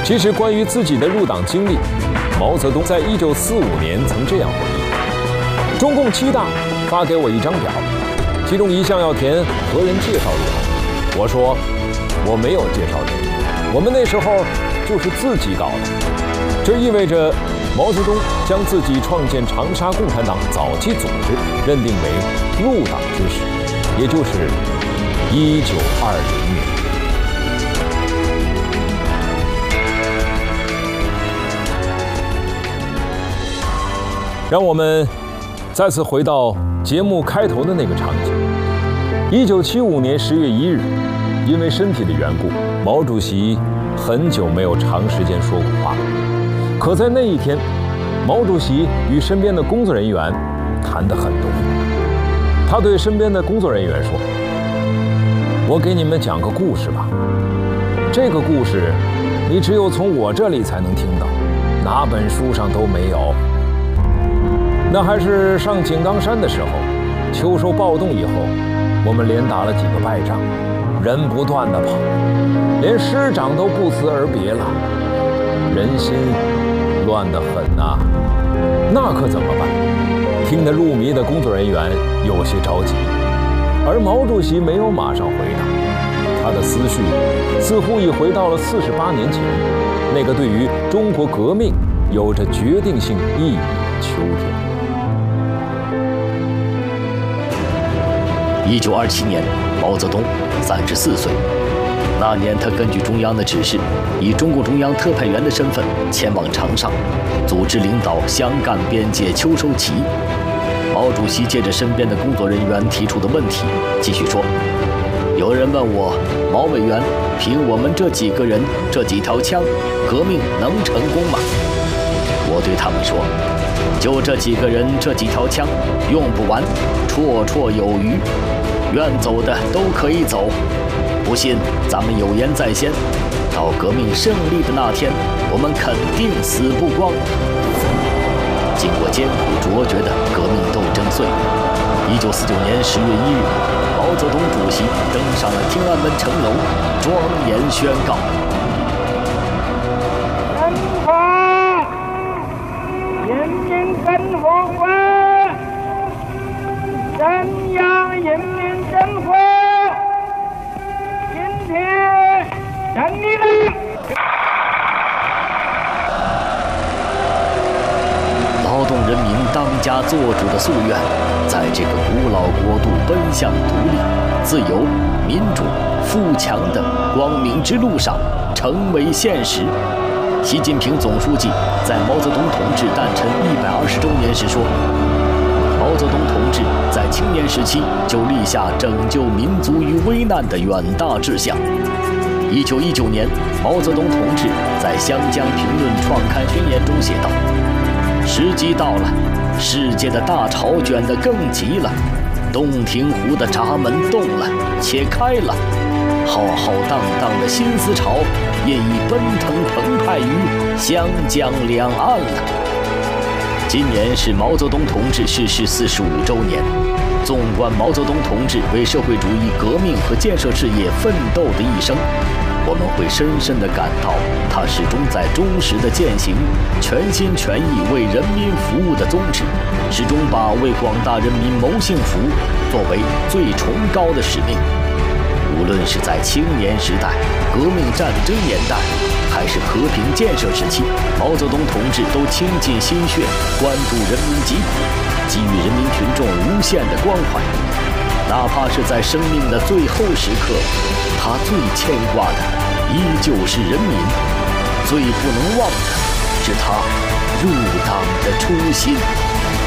其实，关于自己的入党经历，毛泽东在1945年曾这样回忆：中共7大发给我一张表，其中一项要填何人介绍入党。我说我没有介绍人，我们那时候就是自己搞的。这意味着毛泽东将自己创建长沙共产党早期组织认定为入党之时，也就是1920年。让我们再次回到节目开头的那个场景。1975年10月1日，因为身体的缘故，毛主席很久没有长时间说过话。可在那一天，毛主席与身边的工作人员谈得很多。他对身边的工作人员说：“我给你们讲个故事吧。这个故事，你只有从我这里才能听到，哪本书上都没有。那还是上井冈山的时候，秋收暴动以后，我们连打了几个败仗，人不断地跑，连师长都不辞而别了，人心乱得很呐。那可怎么办？”听得入迷的工作人员有些着急，而毛主席没有马上回答，他的思绪似乎已回到了48年前，那个对于中国革命有着决定性意义的秋天。 1927年，毛泽东34岁。那年，他根据中央的指示，以中共中央特派员的身份前往长沙，组织领导湘赣边界秋收起义。毛主席借着身边的工作人员提出的问题，继续说：“有人问我，毛委员，凭我们这几个人、这几条枪，革命能成功吗？”我对他们说：“就这几个人、这几条枪，用不完，绰绰有余。愿走的都可以走。不信，咱们有言在先，到革命胜利的那天，我们肯定死不光。”经过艰苦卓绝的革命斗争岁月，1949年10月1日，毛泽东主席登上了天安门城楼，庄严宣告：“ 中华人民共和国中央人民政府今天胜利了！” 劳动人民当家作主的夙愿，在这个古老国度奔向独立、自由、民主、富强的光明之路上成为现实。习近平总书记在毛泽东同志诞辰120周年时说：“毛泽东同志在青年时期就立下拯救民族于危难的远大志向。”1919年，毛泽东同志在《湘江评论》创刊宣言中写道：“时机到了，世界的大潮卷得更急了，洞庭湖的闸门动了，且开了，浩浩荡荡的新思潮也已奔腾澎湃于湘江两岸了。”今年是毛泽东同志逝世45周年。纵观毛泽东同志为社会主义革命和建设事业奋斗的一生，我们会深深地感到他始终在忠实地践行全心全意为人民服务的宗旨，始终把为广大人民谋幸福作为最崇高的使命。无论是在青年时代、革命战争年代，还是和平建设时期，毛泽东同志都倾尽心血，关注人民疾苦，给予人民群众无限的关怀。哪怕是在生命的最后时刻，他最牵挂的依旧是人民，最不能忘的是他入党的初心。